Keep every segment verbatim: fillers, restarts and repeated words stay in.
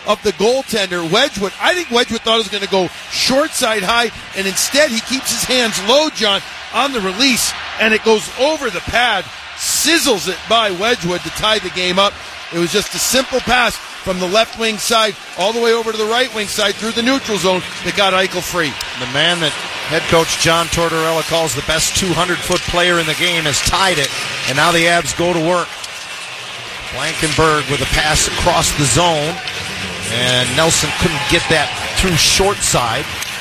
of the goaltender, Wedgwood. I think Wedgwood thought it was going to go short side high, and instead he keeps his hands low, John, on the release, and it goes over the pad, sizzles it by Wedgwood to tie the game up. It was just a simple pass from the left wing side all the way over to the right wing side through the neutral zone that got Eichel free. The man that head coach John Tortorella calls the best two hundred foot player in the game has tied it, and now the Avs go to work. Blankenberg with a pass across the zone, and Nelson couldn't get that through short side.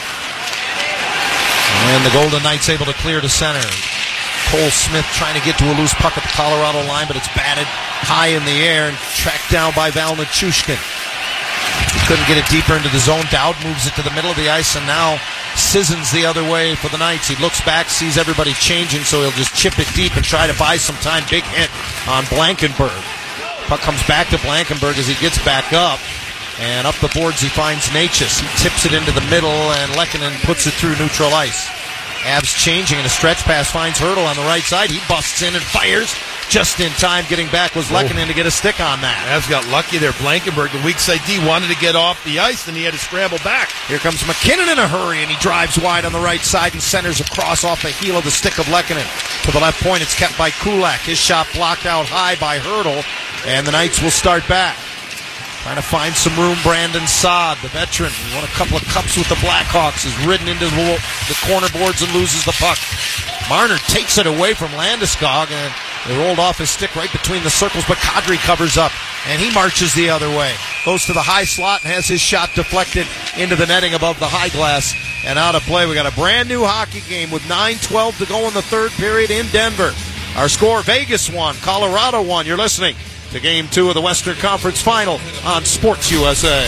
And the Golden Knights able to clear to center. Cole Smith trying to get to a loose puck at the Colorado line, but it's batted high in the air and tracked down by Val Nichushkin. He couldn't get it deeper into the zone. Dowd moves it to the middle of the ice, and now Sissons the other way for the Knights. He looks back, sees everybody changing, so he'll just chip it deep and try to buy some time. Big hit on Blankenberg. Puck comes back to Blankenberg as he gets back up. And up the boards he finds Natchez. He tips it into the middle, and Lehkonen puts it through neutral ice. Avs changing, and a stretch pass finds Hurdle on the right side. He busts in and fires just in time. Getting back was Lehkonen to get a stick on that. Avs got lucky there. Blankenberg, the weak side D, wanted to get off the ice, and he had to scramble back. Here comes McKinnon in a hurry, and he drives wide on the right side and centers across off the heel of the stick of Lehkonen. To the left point, it's kept by Kulak. His shot blocked out high by Hurdle, and the Knights will start back. Trying to find some room, Brandon Saad, the veteran, who won a couple of cups with the Blackhawks, is ridden into the, the corner boards and loses the puck. Marner takes it away from Landeskog, and it rolled off his stick right between the circles, but Kadri covers up, and he marches the other way. Goes to the high slot and has his shot deflected into the netting above the high glass and out of play. We got a brand new hockey game with nine twelve to go in the third period in Denver. Our score, Vegas won, Colorado won. You're listening to Game two of the Western Conference Final on Sports U S A.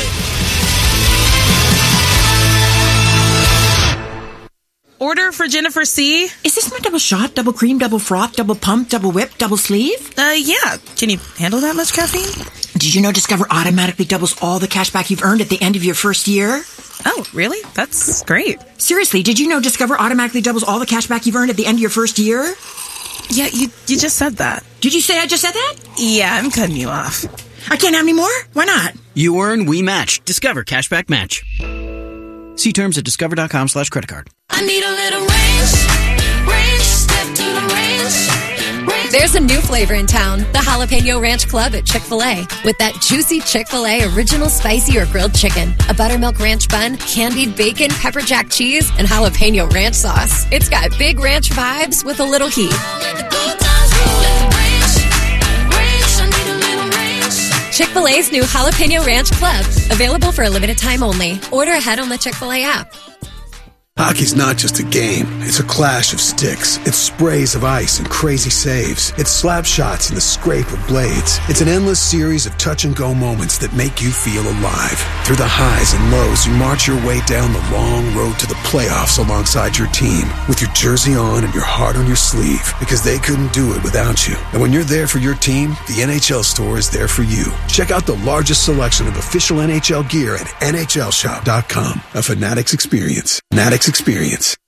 Order for Jennifer C. Is this my double shot, double cream, double froth, double pump, double whip, double sleeve? Uh, yeah. Can you handle that much caffeine? Did you know Discover automatically doubles all the cash back you've earned at the end of your first year? Oh, really? That's great. Seriously, did you know Discover automatically doubles all the cash back you've earned at the end of your first year? Yeah, you you just said that. Did you say I just said that? Yeah, I'm cutting you off. I can't have any more? Why not? You earn, we match. Discover Cashback Match. See terms at discover.com slash credit card. I need a little range, range, step to the range, range. There's a new flavor in town, the Jalapeno Ranch Club at Chick-fil-A. With that juicy Chick-fil-A original spicy or grilled chicken, a buttermilk ranch bun, candied bacon, pepper jack cheese, and jalapeno ranch sauce. It's got big ranch vibes with a little heat. Chick-fil-A's new Jalapeno Ranch Club. Available for a limited time only. Order ahead on the Chick-fil-A app. Hockey's not just a game. It's a clash of sticks. It's sprays of ice and crazy saves. It's slap shots and the scrape of blades. It's an endless series of touch-and-go moments that make you feel alive. Through the highs and lows, you march your way down the long road to the playoffs alongside your team, with your jersey on and your heart on your sleeve, because they couldn't do it without you. And when you're there for your team, the N H L store is there for you. Check out the largest selection of official N H L gear at N H L shop dot com. A Fanatics experience. Fanatics experience.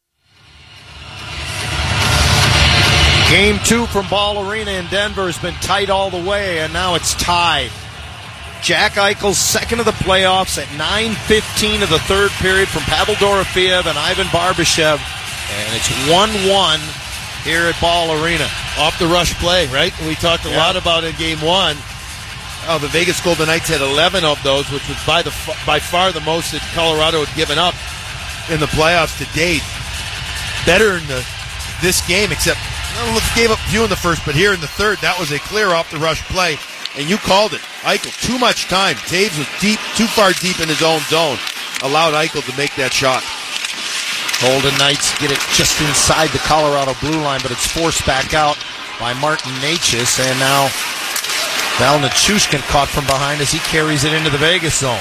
Game two from Ball Arena in Denver has been tight all the way, and now it's tied. Jack Eichel's second of the playoffs at nine fifteen of the third period from Pavel Dorofeev and Ivan Barbashev, and it's one one here at Ball Arena. Off the rush play, right? We talked a yeah. lot about in game one. Oh, the Vegas Golden Knights had eleven of those, which was by the by far the most that Colorado had given up in the playoffs to date. Better in the, this game, except well, gave up a few in the first, but here in the third, that was a clear off the rush play, and you called it. Eichel, too much time. Taves was deep, too far deep in his own zone. Allowed Eichel to make that shot. Golden Knights get it just inside the Colorado blue line, but it's forced back out by Martin Necas, and now Val Nichushkin caught from behind as he carries it into the Vegas zone.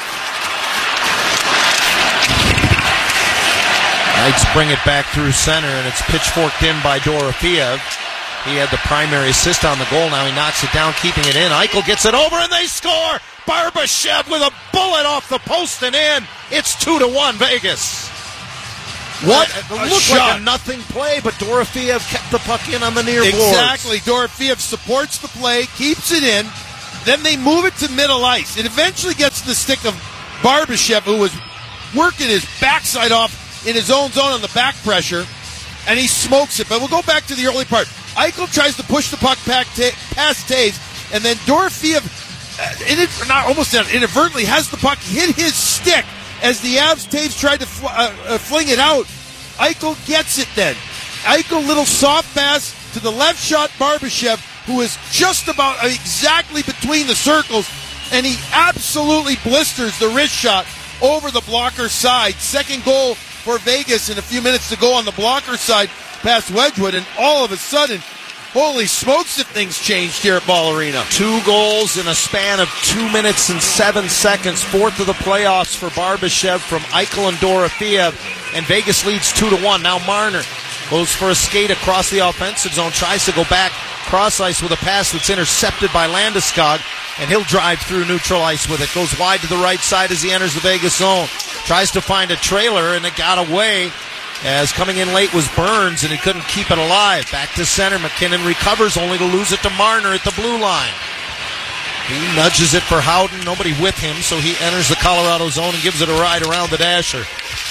Knights bring it back through center, and it's pitchforked in by Dorofeev. He had the primary assist on the goal. Now he knocks it down, keeping it in. Eichel gets it over, and they score! Barbashev with a bullet off the post and in. It's two to one Vegas. What? It looked like a nothing play, but Dorofeev kept the puck in on the near boards. Exactly. Dorofeev supports the play, keeps it in, Then they move it to middle ice. It eventually gets to the stick of Barbashev, who was working his backside off in his own zone on the back pressure, and he smokes it. But we'll go back to the early part. Eichel tries to push the puck back ta- past Taves, and then Dorofeev, uh, it, not almost inadvertently, has the puck hit his stick as the Avs Taves tried to fl- uh, uh, fling it out. Eichel gets it then. Eichel, little soft pass to the left shot Barbashev, who is just about exactly between the circles, and he absolutely blisters the wrist shot over the blocker side. Second goal for Vegas in a few minutes to go on the blocker side past Wedgwood, and all of a sudden, holy smokes, if things changed here at Ball Arena. Two goals in a span of two minutes and seven seconds. Fourth of the playoffs for Barbashev from Eichel and Dorofeev, and Vegas leads two to one. Now Marner goes for a skate across the offensive zone, tries to go back cross ice with a pass that's intercepted by Landeskog, and he'll drive through neutral ice with it. Goes wide to the right side as he enters the Vegas zone. Tries to find a trailer, and it got away as coming in late was Burns, and he couldn't keep it alive. Back to center. McKinnon recovers, only to lose it to Marner at the blue line. He nudges it for Howden. Nobody with him, so he enters the Colorado zone and gives it a ride around the dasher.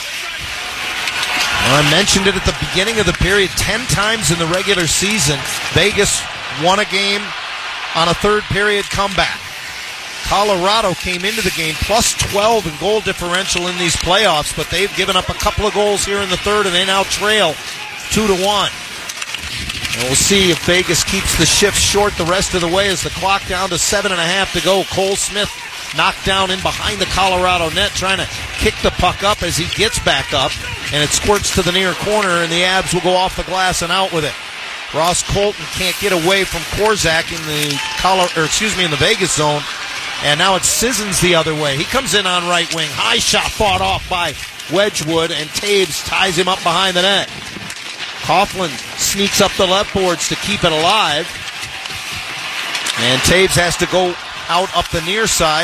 Well, I mentioned it at the beginning of the period. Ten times in the regular season, Vegas won a game on a third period comeback. Colorado came into the game plus twelve in goal differential in these playoffs, but they've given up a couple of goals here in the third, and they now trail two to one. And we'll see if Vegas keeps the shift short the rest of the way as the clock down to seven and a half to go. Cole Smith knocked down in behind the Colorado net, trying to kick the puck up as he gets back up, and it squirts to the near corner, and the Abs will go off the glass and out with it. Ross Colton can't get away from Korzak in the Colorado, or excuse me, in the Vegas zone, and now it's Sissons the other way. He comes in on right wing, high shot fought off by Wedgwood, and Taves ties him up behind the net. Coughlin sneaks up the left boards to keep it alive, and Taves has to go out up the near side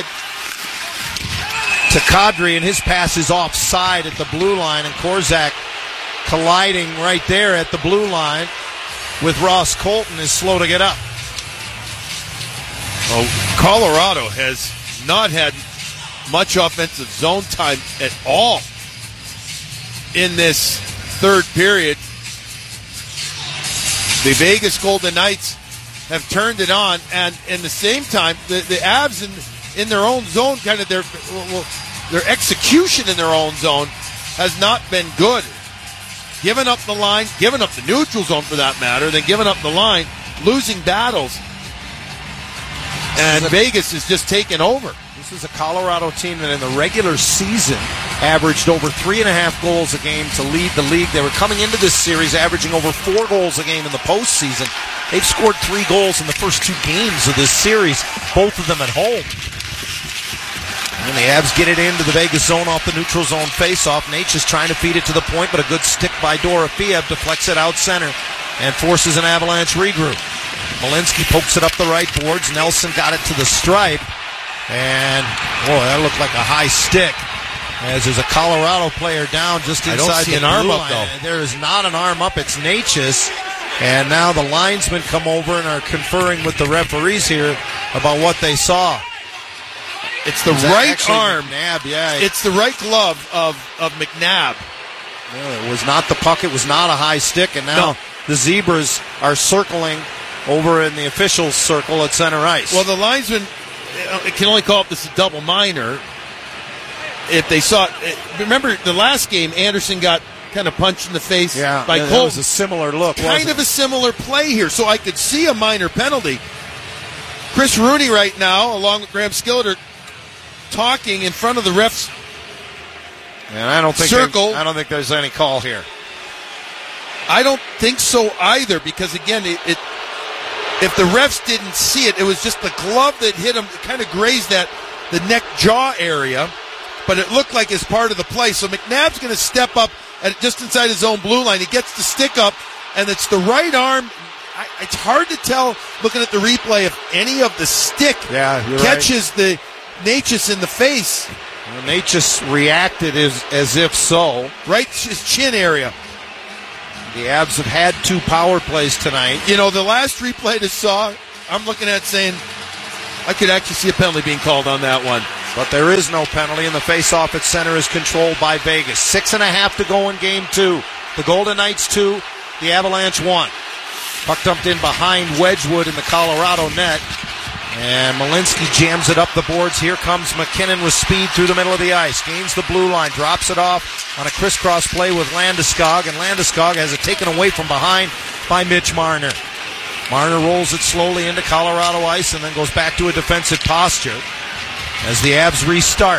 to Kadri, and his pass is offside at the blue line, and Korzak colliding right there at the blue line with Ross Colton is slow to get up. Well, Colorado has not had much offensive zone time at all in this third period. The Vegas Golden Knights have turned it on, and in the same time, the, the Avs in, in their own zone, kind of their well, their execution in their own zone has not been good. Giving up the line, giving up the neutral zone for that matter, then giving up the line, losing battles. And Vegas is just taking over. This is a Colorado team that in the regular season averaged over three and a half goals a game to lead the league. They were coming into this series averaging over four goals a game in the postseason. They've scored three goals in the first two games of this series, both of them at home. And the Avs get it into the Vegas zone off the neutral zone faceoff. Nate is trying to feed it to the point, but a good stick by Dorofeev deflects it out center and forces an Avalanche regroup. Malinsky pokes it up the right boards. Nelson got it to the stripe. And, boy, that looked like a high stick. As there's a Colorado player down just inside I don't see the an arm blue up, line. though. There is not an arm up. It's Natchez. And now the linesmen come over and are conferring with the referees here about what they saw. It's the It's right actually arm. McNabb, yeah. It's the right glove of, of McNabb. No, it was not the puck. It was not a high stick. And now No. the Zebras are circling over in the officials' circle at center ice. Well, the linesman uh, can only call it this a double minor if they saw it. Remember the last game, Anderson got kind of punched in the face yeah, by yeah, that Cole. was a similar look. Kind wasn't of it? a similar play here, so I could see a minor penalty. Chris Rooney right now, along with Graham Skillett, are talking in front of the refs. And I don't think circle. I don't think there's any call here. I don't think so either, because again, it, it if the refs didn't see it, it was just the glove that hit him, it kind of grazed that the neck jaw area, but it looked like it's part of the play. So McNabb's going to step up at just inside his own blue line. He gets the stick up, and it's the right arm. I, it's hard to tell looking at the replay if any of the stick Yeah, you're catches the Natchez in the face. Well, Natchez reacted as, as if so. Right his chin area. The Avs have had two power plays tonight. You know, the last replay that saw, I'm looking at saying, I could actually see a penalty being called on that one. But there is no penalty, and the face-off at center is controlled by Vegas. Six and a half to go in game two. The Golden Knights two, the Avalanche one. Puck dumped in behind Wedgwood in the Colorado net. And Malinsky jams it up the boards. Here comes McKinnon with speed through the middle of the ice. Gains the blue line, drops it off on a crisscross play with Landeskog, and Landeskog has it taken away from behind by Mitch Marner. Marner rolls it slowly into Colorado ice and then goes back to a defensive posture as the Avs restart.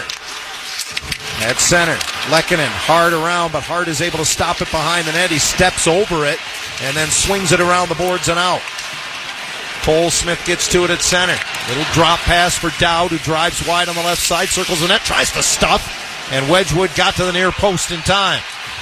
At center, Lehkonen hard around, but Hart is able to stop it behind the net. He steps over it and then swings it around the boards and out. Cole Smith gets to it at center. Little drop pass for Dowd, who drives wide on the left side, circles the net, tries to stuff, and Wedgwood got to the near post in time.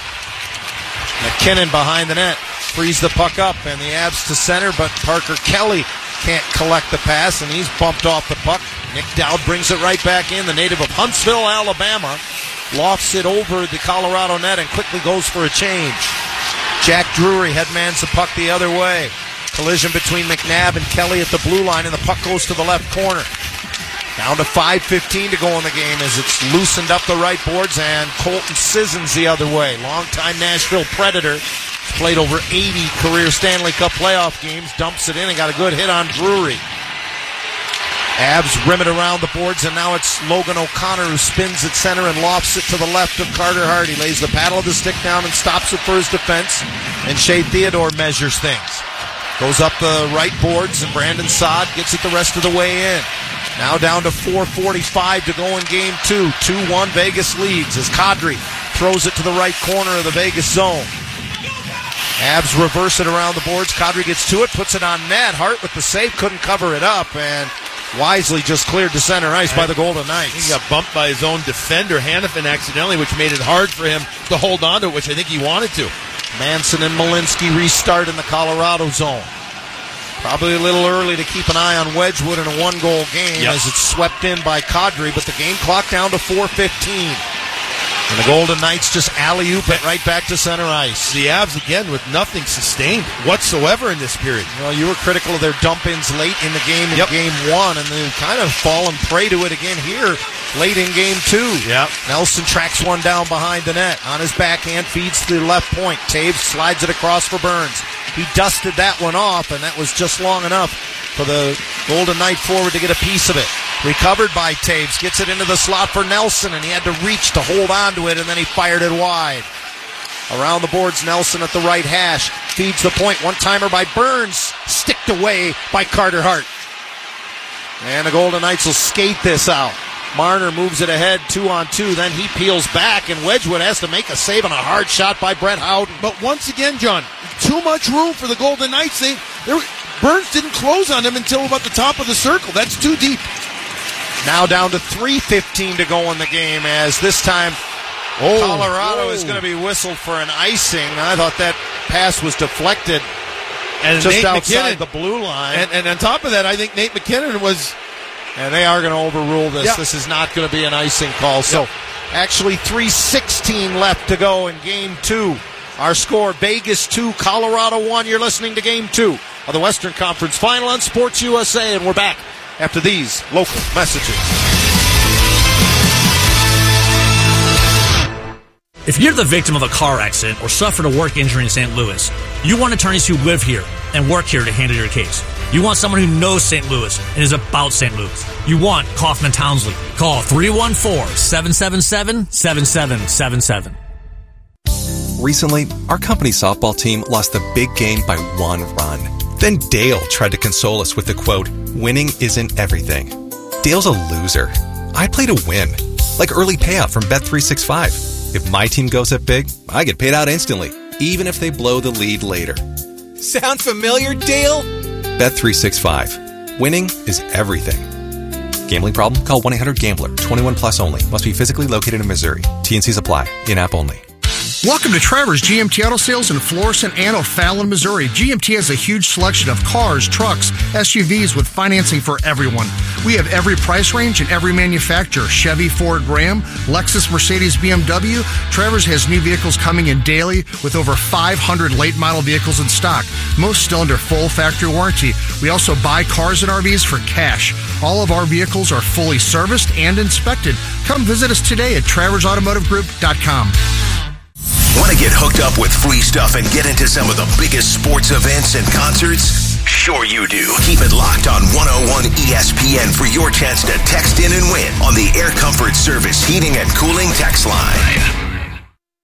McKinnon behind the net, frees the puck up, and the Avs to center, but Parker Kelly can't collect the pass, and he's bumped off the puck. Nick Dowd brings it right back in. The native of Huntsville, Alabama, lofts it over the Colorado net and quickly goes for a change. Jack Drury headmans the puck the other way. Collision between McNabb and Kelly at the blue line, and the puck goes to the left corner. Down to five fifteen to go in the game as it's loosened up the right boards, and Colton Sissons the other way. Longtime Nashville Predator. He's played over eighty career Stanley Cup playoff games. Dumps it in and got a good hit on Drury. Avs rim it around the boards, and now it's Logan O'Connor who spins at center and lofts it to the left of Carter Hart. He lays the paddle of the stick down and stops it for his defense, and Shea Theodore measures things. Goes up the right boards, and Brandon Saad gets it the rest of the way in. Now down to four forty-five to go in game two. two one Vegas leads as Kadri throws it to the right corner of the Vegas zone. Avs reverse it around the boards. Kadri gets to it, puts it on net. Hart with the save, couldn't cover it up, and wisely just cleared to center ice by the Golden Knights. He got bumped by his own defender, Hanifin, accidentally, which made it hard for him to hold on to it, which I think he wanted to. Manson and Malinsky restart in the Colorado zone. Probably a little early to keep an eye on Wedgwood in a one-goal game yep. as it's swept in by Kadri, but the game clock down to four fifteen. And the Golden Knights just alley-oop it right back to center ice. The Avs, again, with nothing sustained whatsoever in this period. Well, you were critical of their dump-ins late in the game in yep. game one, and they've kind of fallen prey to it again here late in game two. Yep. Nelson tracks one down behind the net. On his backhand, feeds to the left point. Taves slides it across for Burns. He dusted that one off, and that was just long enough for the Golden Knight forward to get a piece of it. Recovered by Taves, gets it into the slot for Nelson, and he had to reach to hold on to it, and then he fired it wide. Around the boards, Nelson at the right hash, feeds the point, one-timer by Burns, sticked away by Carter Hart. And the Golden Knights will skate this out. Marner moves it ahead, two on two, then he peels back, and Wedgwood has to make a save on a hard shot by Brett Howden. But once again, John, too much room for the Golden Knights. They, they were, Burns didn't close on him until about the top of the circle. That's too deep. Now down to three fifteen to go in the game, as this time oh, Colorado oh. is going to be whistled for an icing. I thought that pass was deflected and just Nate outside McKinnon, the blue line. And, and on top of that, I think Nate McKinnon was... And they are going to overrule this. Yep. This is not going to be an icing call. So yep. actually three sixteen left to go in game two. Our score, Vegas two, Colorado one. You're listening to game two of the Western Conference Final on Sports U S A, and we're back after these local messages. If you're the victim of a car accident or suffered a work injury in Saint Louis, you want attorneys who live here and work here to handle your case. You want someone who knows Saint Louis and is about Saint Louis. You want Kaufman Townsley. Call three one four, seven seven seven, seven seven seven seven. Recently, our company softball team lost the big game by one run. Then Dale tried to console us with the quote, "Winning isn't everything." Dale's a loser. I play to win. Like early payout from Bet three sixty-five. If my team goes up big, I get paid out instantly, even if they blow the lead later. Sound familiar, Dale? Bet three sixty-five. Winning is everything. Gambling problem? Call one eight hundred gambler. twenty-one plus only. Must be physically located in Missouri. T and Cs apply. In-app only. Welcome to Trevor's G M T Auto Sales in Florissant and O'Fallon, Missouri. G M T has a huge selection of cars, trucks, S U Vs with financing for everyone. We have every price range and every manufacturer. Chevy, Ford, Ram, Lexus, Mercedes, B M W. Trevor's has new vehicles coming in daily with over five hundred late model vehicles in stock. Most still under full factory warranty. We also buy cars and R Vs for cash. All of our vehicles are fully serviced and inspected. Come visit us today at travers automotive group dot com. Want to get hooked up with free stuff and get into some of the biggest sports events and concerts? Sure you do. Keep it locked on one oh one E S P N for your chance to text in and win on the Air Comfort Service Heating and Cooling text line.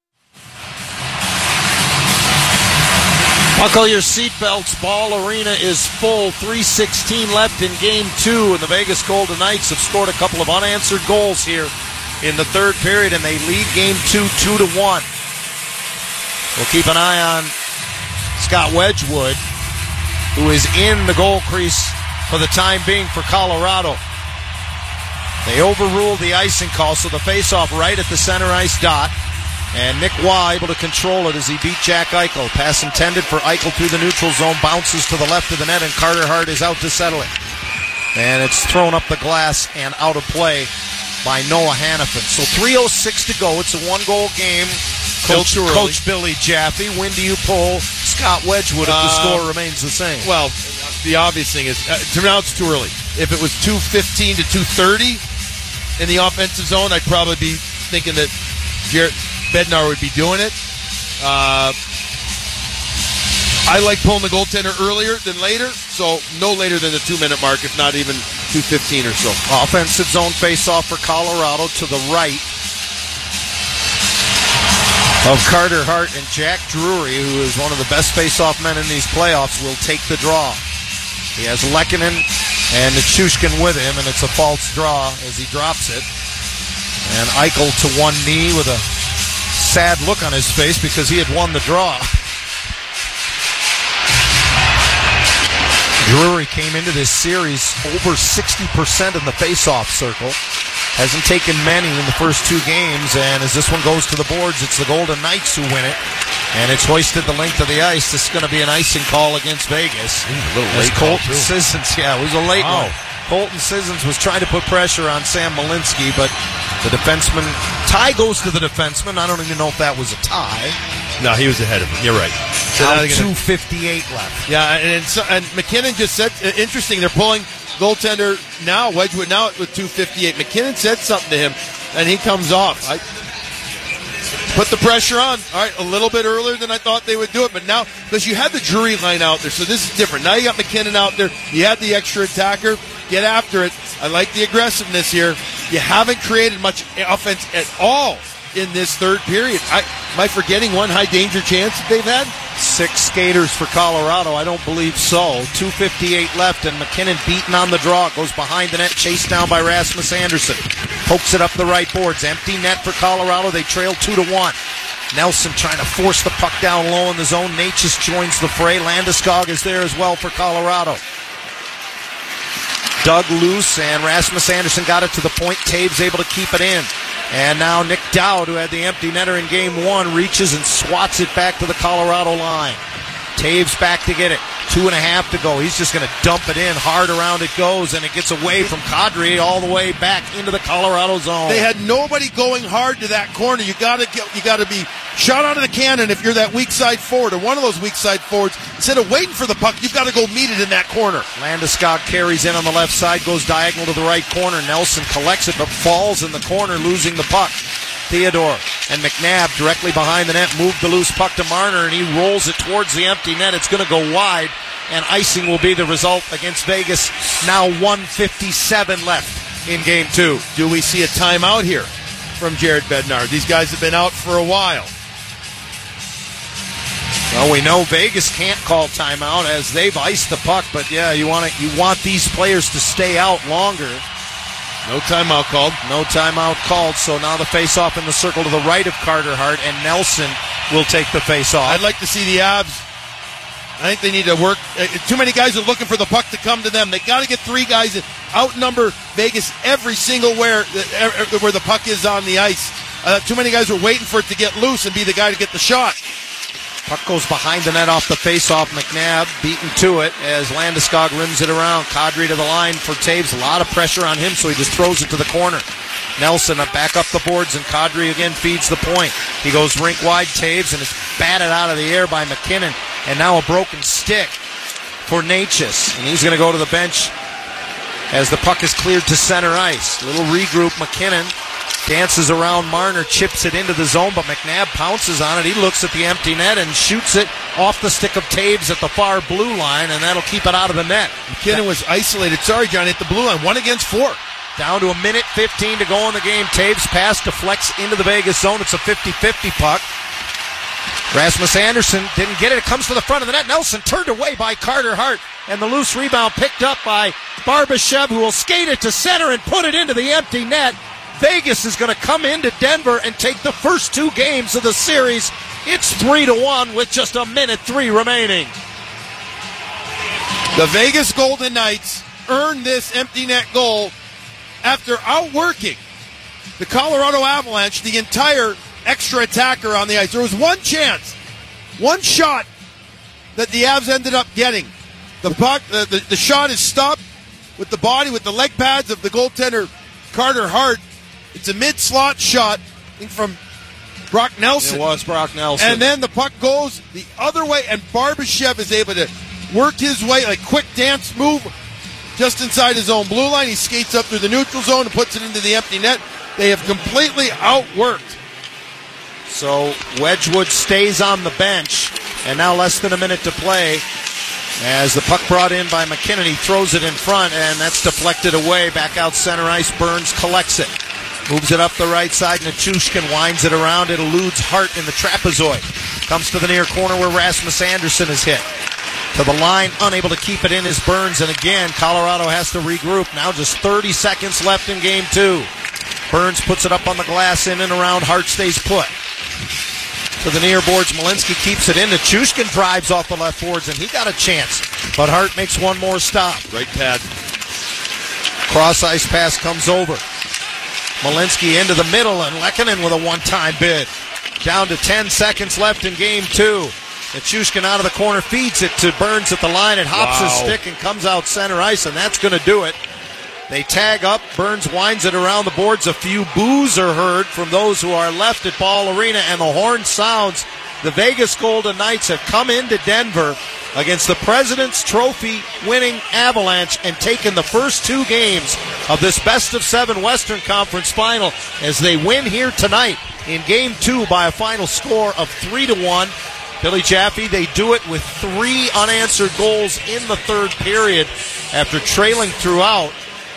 Buckle your seatbelts. Ball Arena is full. three sixteen left in game two, and the Vegas Golden Knights have scored a couple of unanswered goals here in the third period, and they lead game two two to one. We'll keep an eye on Scott Wedgwood, who is in the goal crease for the time being for Colorado. They overruled the icing call, so the face-off right at the center ice dot. And Nick Waugh able to control it as he beat Jack Eichel. Pass intended for Eichel through the neutral zone, bounces to the left of the net, and Carter Hart is out to settle it. And it's thrown up the glass and out of play by Noah Hannafin. So three oh six to go. It's a one-goal game. Coach, Coach Billy Jaffe, when do you pull Scott Wedgwood if the Uh, score remains the same? Well, the obvious thing is, uh, to now it's too early. If it was two fifteen to two thirty in the offensive zone, I'd probably be thinking that Jared Bednar would be doing it. Uh, I like pulling the goaltender earlier than later, so no later than the two-minute mark, if not even two fifteen or so. Offensive zone face-off for Colorado to the right of Carter Hart, and Jack Drury, who is one of the best face-off men in these playoffs, will take the draw. He has Lehkonen and Nichushkin with him, and it's a false draw as he drops it. And Eichel to one knee with a sad look on his face because he had won the draw. Drury came into this series over sixty percent in the face-off circle. Hasn't taken many in the first two games, and as this one goes to the boards, it's the Golden Knights who win it, and it's hoisted the length of the ice. This is going to be an icing call against Vegas. Ooh, a little as late call, Colton too. Sissons, yeah, it was a late Wow. one. Colton Sissons was trying to put pressure on Sam Malinsky, but the defenseman, tie goes to the defenseman. I don't even know if that was a tie. No, he was ahead of him. You're right. So now Now they're gonna- two fifty-eight left. Yeah, and and, so, and McKinnon just said, uh, interesting, they're pulling goaltender now, Wedgwood now with two fifty-eight. McKinnon said something to him, and he comes off. I put the pressure on. All right, a little bit earlier than I thought they would do it, but now, because you had the Drury line out there, so this is different. Now you got McKinnon out there. You had the extra attacker. Get after it. I like the aggressiveness here. You haven't created much offense at all in this third period. I, am I forgetting one high danger chance that they've had? Six skaters for Colorado. I don't believe so. two fifty-eight left, and McKinnon beaten on the draw. Goes behind the net, chased down by Rasmus Anderson. Pokes it up the right boards. Empty net for Colorado. They trail two to one. Nelson trying to force the puck down low in the zone. Natchez joins the fray. Landeskog is there as well for Colorado. Dug loose, and Rasmus Anderson got it to the point. Taves able to keep it in. And now Nick Dowd, who had the empty netter in game one, reaches and swats it back to the Colorado line. Taves back to get it. Two and a half to go. He's just going to dump it in. Hard around it goes, and it gets away from Kadri all the way back into the Colorado zone. They had nobody going hard to that corner. You got to get, you got to be shot out of the cannon if you're that weak side forward or one of those weak side forwards. Instead of waiting for the puck, you've got to go meet it in that corner. Landeskog carries in on the left side, goes diagonal to the right corner. Nelson collects it, but falls in the corner, losing the puck. Theodore and McNabb directly behind the net move the loose puck to Marner, and he rolls it towards the empty net. It's going to go wide, and icing will be the result against Vegas. Now one fifty-seven left in game two. Do we see a timeout here from Jared Bednar? These guys have been out for a while. Well, we know Vegas can't call timeout as they've iced the puck, but yeah, you want to, you want these players to stay out longer. No timeout called. No timeout called, so now the face-off in the circle to the right of Carter Hart, and Nelson will take the face-off. I'd like to see the Abs. I think they need to work. Uh, too many guys are looking for the puck to come to them. They got to get three guys that outnumber Vegas every single where, uh, where the puck is on the ice. Uh, too many guys are waiting for it to get loose and be the guy to get the shot. Puck goes behind the net off the face-off. McNabb beaten to it as Landeskog rims it around. Kadri to the line for Taves. A lot of pressure on him, so he just throws it to the corner. Nelson back up the boards, and Kadri again feeds the point. He goes rink wide, Taves, and it's batted out of the air by McKinnon. And now a broken stick for Natchez. And he's going to go to the bench as the puck is cleared to center ice. Little regroup. McKinnon dances around Marner, chips it into the zone, but McNabb pounces on it. He looks at the empty net and shoots it off the stick of Taves at the far blue line, and that'll keep it out of the net. McKinnon was isolated. Sorry, Johnny, at the blue line. One against four. Down to a minute fifteen to go in the game. Taves pass deflects into the Vegas zone. It's a fifty-fifty puck. Rasmus Anderson didn't get it. It comes to the front of the net. Nelson turned away by Carter Hart, and the loose rebound picked up by Barbashev, who will skate it to center and put it into the empty net. Vegas is going to come into Denver and take the first two games of the series. It's three to one with just a minute three remaining. The Vegas Golden Knights earned this empty net goal after outworking the Colorado Avalanche, the entire extra attacker on the ice. There was one chance, one shot that the Avs ended up getting. The puck, uh, the, the shot is stopped with the body, with the leg pads of the goaltender Carter Hart. It's a mid-slot shot, I think, from Brock Nelson. It was Brock Nelson. And then the puck goes the other way, and Barbashev is able to work his way, like quick dance move, just inside his own blue line. He skates up through the neutral zone and puts it into the empty net. They have completely outworked. So Wedgwood stays on the bench, and now less than a minute to play. As the puck brought in by McKinnon, he throws it in front, and that's deflected away. Back out center ice, Burns collects it. Moves it up the right side, Nichushkin winds it around. It eludes Hart in the trapezoid. Comes to the near corner where Rasmus Anderson is hit. To the line, unable to keep it in is Burns, and again, Colorado has to regroup. Now just thirty seconds left in game two. Burns puts it up on the glass, in and around. Hart stays put. To the near boards, Malinsky keeps it in. Nichushkin drives off the left boards, and he got a chance. But Hart makes one more stop. Right pad. Cross ice pass comes over. Malinsky into the middle, and Lehkonen with a one-time bid. Down to ten seconds left in game two. Nichushkin out of the corner, feeds it to Burns at the line. It hops wow. his stick and comes out center ice, and that's going to do it. They tag up. Burns winds it around the boards. A few boos are heard from those who are left at Ball Arena, and the horn sounds. The Vegas Golden Knights have come into Denver against the President's Trophy winning Avalanche and taken the first two games of this best of seven Western Conference final as they win here tonight in game two by a final score of three to one. Billy Jaffe, they do it with three unanswered goals in the third period after trailing throughout.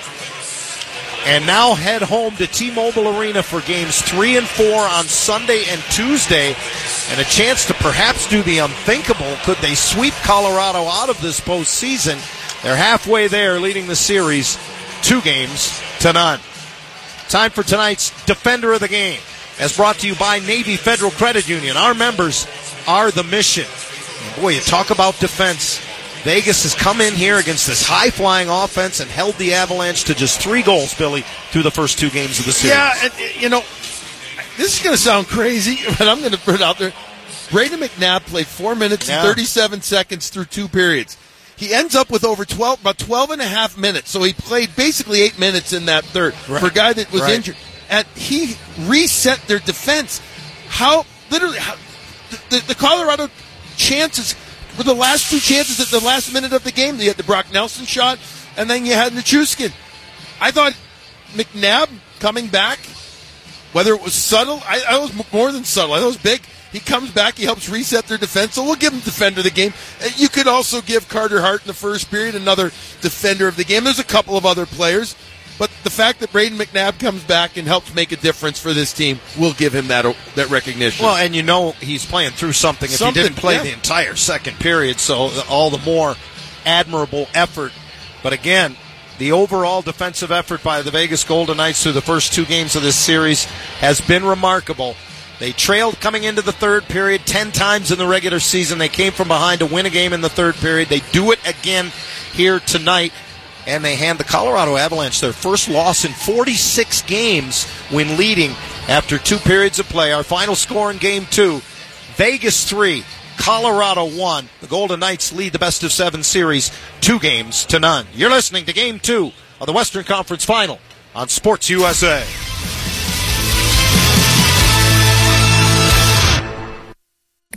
And now head home to T-Mobile Arena for games three and four on Sunday and Tuesday, and a chance to perhaps do the unthinkable. Could they sweep Colorado out of this postseason? They're halfway there, leading the series two games to none. Time for tonight's Defender of the Game, as brought to you by Navy Federal Credit Union. Our members are the mission. And boy, you talk about defense. Vegas has come in here against this high-flying offense and held the Avalanche to just three goals, Billy, through the first two games of the series. Yeah, and, you know, this is going to sound crazy, but I'm going to put it out there. Brayden McNabb played four minutes yeah. and thirty-seven seconds through two periods. He ends up with over twelve, about twelve and a half minutes, so he played basically eight minutes in that third right. for a guy that was right. injured. And he reset their defense. How, literally, how, the, the, the Colorado chances were the last two chances at the last minute of the game. You had the Brock Nelson shot, and then you had Nichushkin. I thought McNabb coming back, whether it was subtle, I, I was more than subtle. I thought it was big. He comes back, he helps reset their defense, so we'll give him defender of the game. You could also give Carter Hart in the first period another defender of the game. There's a couple of other players, but the fact that Brayden McNabb comes back and helps make a difference for this team will give him that that recognition. Well, and you know he's playing through something if something, he didn't play yeah. the entire second period, so all the more admirable effort. But again, the overall defensive effort by the Vegas Golden Knights through the first two games of this series has been remarkable. They trailed coming into the third period ten times in the regular season. They came from behind to win a game in the third period. They do it again here tonight. And they hand the Colorado Avalanche their first loss in forty-six games when leading after two periods of play. Our final score in game two, Vegas three, Colorado one. The Golden Knights lead the best of seven series two games to none. You're listening to game two of the Western Conference Final on Sports U S A.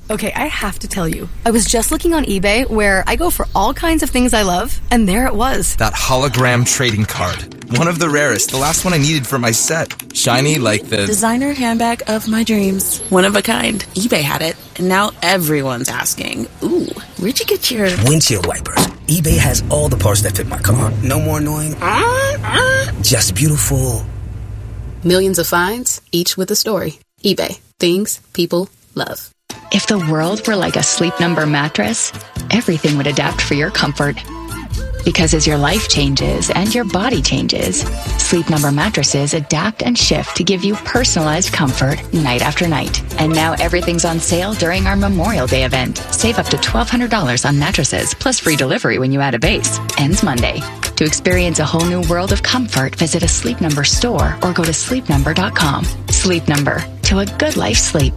Okay, I have to tell you, I was just looking on eBay where I go for all kinds of things I love, and there it was. That hologram trading card. One of the rarest. The last one I needed for my set. Shiny like the... designer handbag of my dreams. One of a kind. eBay had it, and now everyone's asking, ooh, where'd you get your... windshield wipers. eBay has all the parts that fit my car. No more annoying... just beautiful. Millions of finds, each with a story. eBay. Things people love. If the world were like a Sleep Number mattress, everything would adapt for your comfort. Because as your life changes and your body changes, Sleep Number mattresses adapt and shift to give you personalized comfort night after night. And now everything's on sale during our Memorial Day event. Save up to twelve hundred dollars on mattresses, plus free delivery when you add a base. Ends Monday. To experience a whole new world of comfort, visit a Sleep Number store or go to sleep number dot com. Sleep Number. To a good life sleep.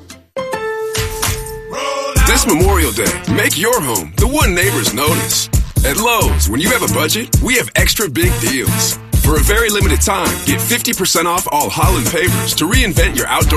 This Memorial Day, make your home the one neighbors notice. At Lowe's, when you have a budget, we have extra big deals. For a very limited time, get fifty percent off all Holland pavers to reinvent your outdoor